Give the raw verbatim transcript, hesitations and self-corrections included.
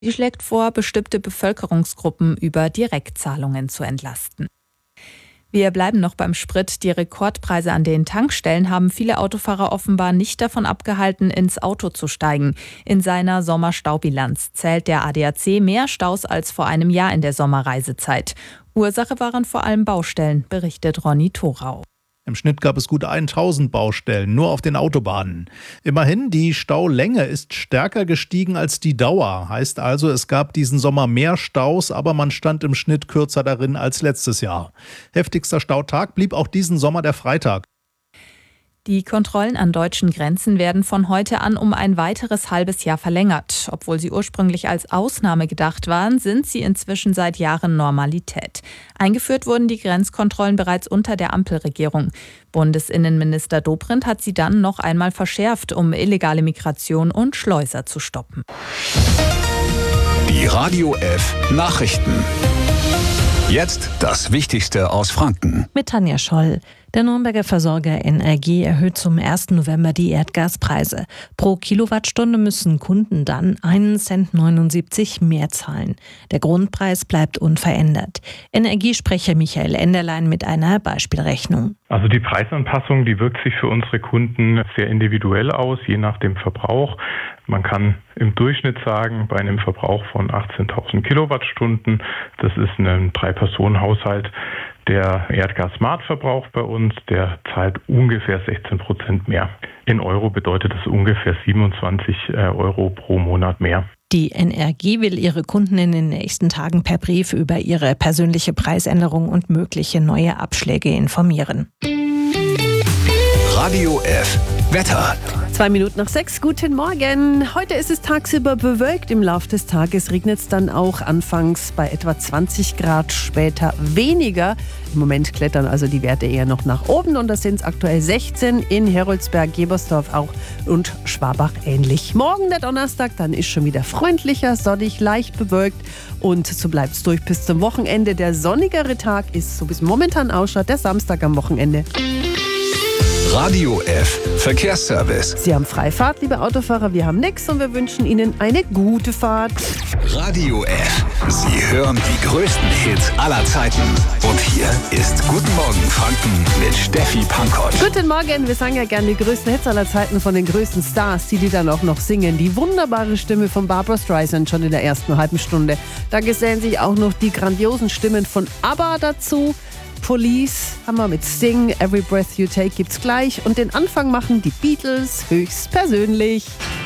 Sie schlägt vor, bestimmte Bevölkerungsgruppen über Direktzahlungen zu entlasten. Wir bleiben noch beim Sprit. Die Rekordpreise an den Tankstellen haben viele Autofahrer offenbar nicht davon abgehalten, ins Auto zu steigen. In seiner Sommerstaubilanz zählt der A D A C mehr Staus als vor einem Jahr in der Sommerreisezeit. Ursache waren vor allem Baustellen, berichtet Ronny Thorau. Im Schnitt gab es gut tausend Baustellen, nur auf den Autobahnen. Immerhin, die Staulänge ist stärker gestiegen als die Dauer. Heißt also, es gab diesen Sommer mehr Staus, aber man stand im Schnitt kürzer darin als letztes Jahr. Heftigster Stautag blieb auch diesen Sommer der Freitag. Die Kontrollen an deutschen Grenzen werden von heute an um ein weiteres halbes Jahr verlängert. Obwohl sie ursprünglich als Ausnahme gedacht waren, sind sie inzwischen seit Jahren Normalität. Eingeführt wurden die Grenzkontrollen bereits unter der Ampelregierung. Bundesinnenminister Dobrindt hat sie dann noch einmal verschärft, um illegale Migration und Schleuser zu stoppen. Die Radio F Nachrichten. Jetzt das Wichtigste aus Franken. Mit Tanja Scholl. Der Nürnberger Versorger N R G erhöht zum ersten November die Erdgaspreise. Pro Kilowattstunde müssen Kunden dann einen Cent neunundsiebzig mehr zahlen. Der Grundpreis bleibt unverändert. Energiesprecher Michael Enderlein mit einer Beispielrechnung. Also die Preisanpassung, die wirkt sich für unsere Kunden sehr individuell aus, je nach dem Verbrauch. Man kann im Durchschnitt sagen, bei einem Verbrauch von achtzehntausend Kilowattstunden, das ist ein Drei-Personen-Haushalt, der Erdgas Smart verbraucht bei uns, der zahlt ungefähr sechzehn Prozent mehr. In Euro bedeutet das ungefähr siebenundzwanzig Euro pro Monat mehr. Die N R G will ihre Kunden in den nächsten Tagen per Brief über ihre persönliche Preisänderung und mögliche neue Abschläge informieren. Radio F Wetter. Zwei Minuten nach sechs, guten Morgen. Heute ist es tagsüber bewölkt, im Laufe des Tages regnet es dann auch anfangs bei etwa zwanzig Grad, später weniger. Im Moment klettern also die Werte eher noch nach oben und das sind es aktuell sechzehn in Heroldsberg, Gebersdorf auch und Schwabach ähnlich. Morgen der Donnerstag, dann ist schon wieder freundlicher, sonnig, leicht bewölkt und so bleibt es durch bis zum Wochenende. Der sonnigere Tag ist, so wie es momentan ausschaut, der Samstag am Wochenende. Radio F Verkehrsservice. Sie haben Freifahrt, liebe Autofahrer, wir haben nichts und wir wünschen Ihnen eine gute Fahrt. Radio F. Sie hören die größten Hits aller Zeiten. Und hier ist Guten Morgen Franken mit Steffi Pankott. Guten Morgen, wir sagen ja gerne die größten Hits aller Zeiten von den größten Stars, die die dann auch noch singen. Die wunderbare Stimme von Barbra Streisand schon in der ersten halben Stunde. Da gesellen sich auch noch die grandiosen Stimmen von ABBA dazu. Police haben wir mit Sting, Every Breath You Take gibt's gleich und den Anfang machen die Beatles höchst persönlich.